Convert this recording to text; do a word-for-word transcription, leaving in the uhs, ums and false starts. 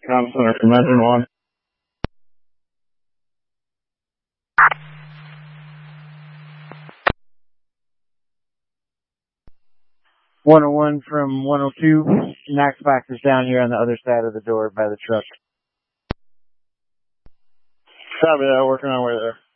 Com Center from Engine one. one oh one from one oh two. Knoxbox is down here on the other side of the door by the truck. Copy that, working our way there.